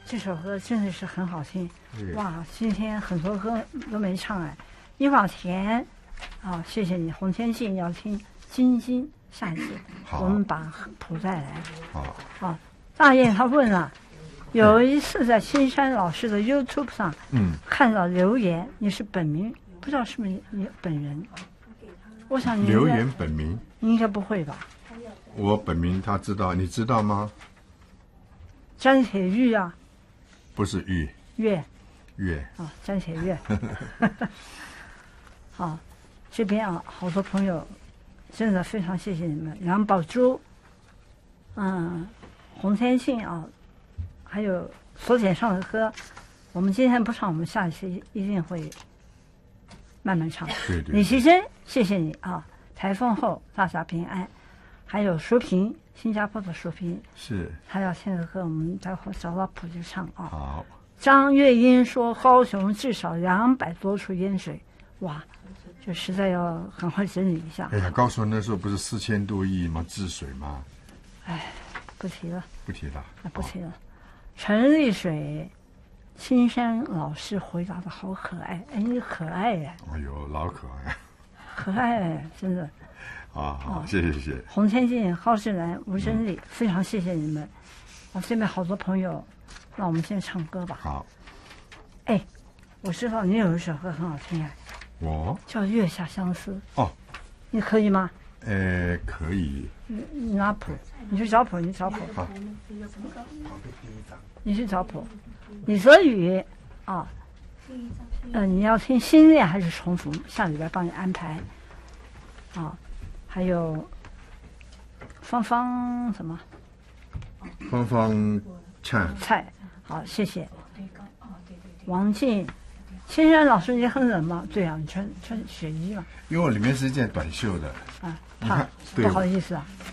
这首歌真的是很好听，哇！今天很多歌都没唱哎，一往前，啊，谢谢你，洪天信要听金金，下一次我们把谱带来。 好， 啊，大雁他问了，有一次在青山老师的 YouTube 上，看到留言，你是本名，不知道是不是你本人？我想你留言本名， 你应该不会吧？ 我本名他知道，你知道吗？ 詹铁玉啊。 不是玉， 月啊， 詹铁月。好，这边啊，好多朋友，真的非常谢谢你们。杨宝珠，洪天信啊，还有所点唱的歌，我们今天不唱，我们下一期一定会慢慢唱。 对。 李奇珍，谢谢你啊！台风后大家平安。还有淑萍，新加坡的淑萍， 是他要听的歌，我们待会儿找到谱就唱啊。 好。 张月英说，高雄至少200多处淹水，哇，这实在要赶快整理一下。 哎呀，高雄那时候不是4000多亿吗？治水吗？ 哎，不提了。 不提了。 不提了。陈丽水，青山老师回答的好可爱，哎，你可爱呀！ 哎呦，老可爱。 可爱，真的。 好，谢谢。 洪天信、高志兰、吴真理，非常谢谢你们。这边好多朋友，那我们先唱歌吧。 好。 哎，我知道你有一首歌很好听哎。 我叫《月下相思》。 哦。 你可以吗？ 可以。 你拿谱，你去找谱， 好。 你去找谱。李泽宇啊，你要听新恋还是重复？下礼拜帮你安排。啊。还有芳芳什么？ 芳芳菜，好，谢谢。王静，青山老师，你很冷吗？对啊，你穿雪衣嘛。 因为我里面是一件短袖的。 怕不好意思啊。